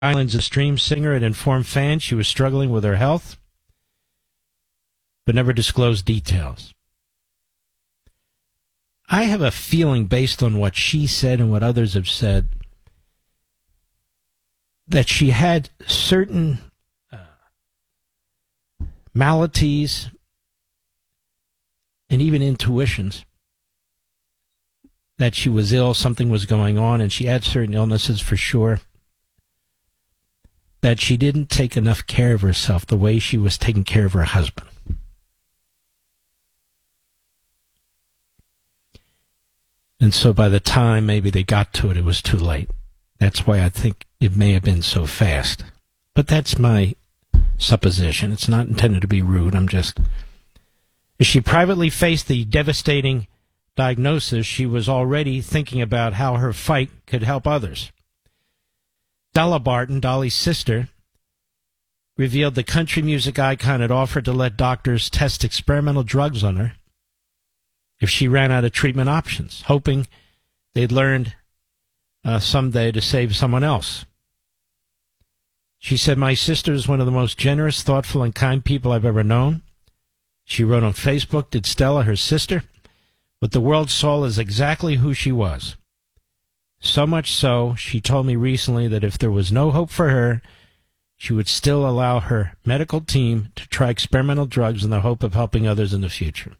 Island's extreme singer had informed fans she was struggling with her health, but never disclosed details. I have a feeling, based on what she said and what others have said, that she had certain maladies and even intuitions that she was ill, something was going on, and she had certain illnesses for sure, that she didn't take enough care of herself the way she was taking care of her husband. And so by the time maybe they got to it, it was too late. That's why I think it may have been so fast. But that's my supposition. It's not intended to be rude. As she privately faced the devastating diagnosis, she was already thinking about how her fight could help others. Stella Barton, Dolly's sister, revealed the country music icon had offered to let doctors test experimental drugs on her if she ran out of treatment options, hoping they'd learned someday to save someone else. She said, "My sister is one of the most generous, thoughtful, and kind people I've ever known." She wrote on Facebook, "Did Stella, her sister, what the world saw as exactly who she was. So much so, she told me recently that if there was no hope for her, she would still allow her medical team to try experimental drugs in the hope of helping others in the future."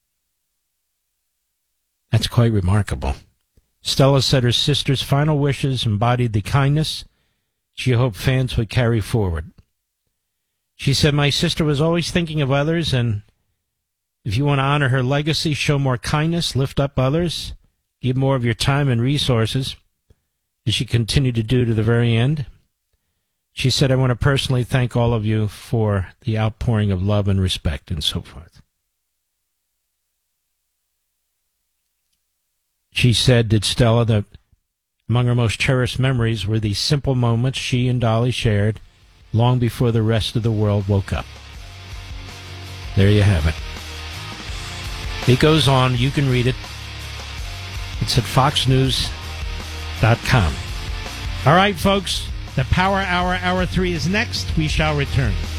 That's quite remarkable. Stella said her sister's final wishes embodied the kindness she hoped fans would carry forward. She said, "My sister was always thinking of others, and if you want to honor her legacy, show more kindness, lift up others, give more of your time and resources," as she continued to do to the very end. She said, "I want to personally thank all of you for the outpouring of love and respect," and so forth. She said, did Stella, that among her most cherished memories were the simple moments she and Dolly shared long before the rest of the world woke up. There you have it. It goes on. You can read it. It's at foxnews.com. All right, folks. The Power Hour, Hour 3 is next. We shall return.